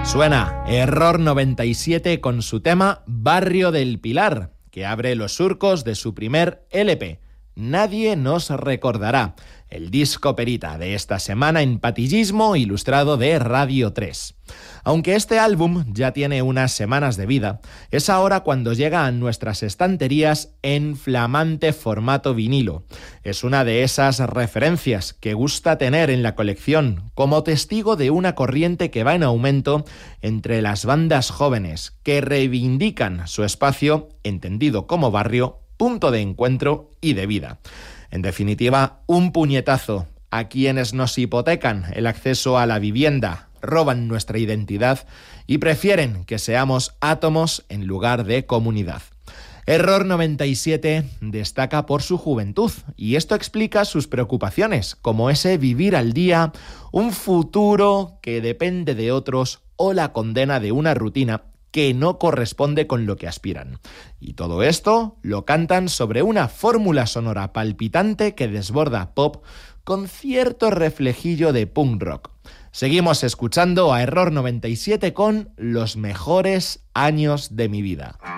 Suena Error 97 con su tema Barrio del Pilar, que abre los surcos de su primer LP, Nadie nos recordará, el disco perita de esta semana en Patillismo ilustrado de Radio 3. Aunque este álbum ya tiene unas semanas de vida, es ahora cuando llega a nuestras estanterías en flamante formato vinilo. Es una de esas referencias que gusta tener en la colección, como testigo de una corriente que va en aumento entre las bandas jóvenes, que reivindican su espacio, entendido como barrio, punto de encuentro y de vida. En definitiva, un puñetazo a quienes nos hipotecan el acceso a la vivienda, roban nuestra identidad y prefieren que seamos átomos en lugar de comunidad. Error 97 destaca por su juventud y esto explica sus preocupaciones, como ese vivir al día, un futuro que depende de otros o la condena de una rutina que no corresponde con lo que aspiran. Y todo esto lo cantan sobre una fórmula sonora palpitante que desborda pop con cierto reflejillo de punk rock. Seguimos escuchando a Error 97 con Los mejores años de mi vida.